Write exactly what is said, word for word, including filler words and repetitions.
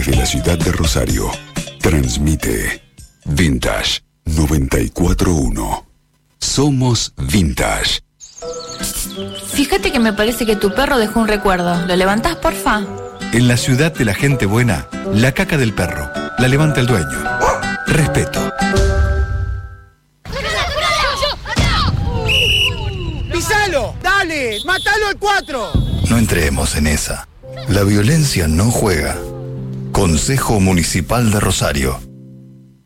Desde la ciudad de Rosario, transmite Vintage noventa y cuatro punto uno. Somos Vintage. Fíjate que me parece que tu perro dejó un recuerdo. ¿Lo levantás, porfa? En la ciudad de la gente buena, la caca del perro la levanta el dueño. Respeto. ¡Pisalo! ¡Dale! ¡Mátalo al cuatro! No entremos en esa. La violencia no juega. Consejo Municipal de Rosario.